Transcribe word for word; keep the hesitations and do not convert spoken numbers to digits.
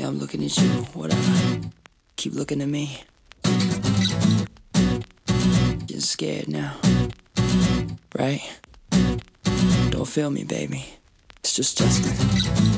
I'm looking at you, whatever. Keep looking at me. You're scared now, right? Don't feel me, baby. It's just Justin.